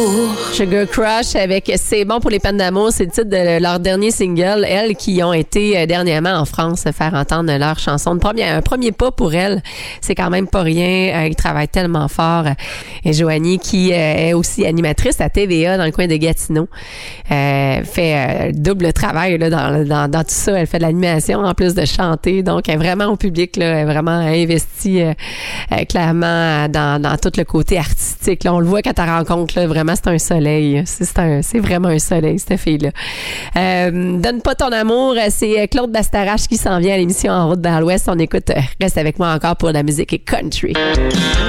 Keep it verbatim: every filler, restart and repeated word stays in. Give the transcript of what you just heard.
Sugar Crush avec C'est bon pour les peines d'amour, c'est le titre de leur dernier single. Elles qui ont été dernièrement en France faire entendre leur chanson. Une première, un premier pas pour elles, c'est quand même pas rien. Euh, ils travaillent tellement fort. Et Joanie, qui euh, est aussi animatrice à T V A dans le coin de Gatineau, euh, fait euh, double travail là, dans, dans, dans tout ça. Elle fait de l'animation en plus de chanter. Donc, elle est vraiment au public, là, elle est vraiment investie euh, euh, clairement dans, dans tout le côté artistique. Là, on le voit quand elle rencontre, là, vraiment, c'est un soleil. C'est, c'est, un, c'est vraiment un soleil, cette fille-là. Euh, Donne pas ton amour, c'est Claude Bastarache qui s'en vient à l'émission En route vers l'Ouest. On écoute Reste avec moi encore pour la musique et country.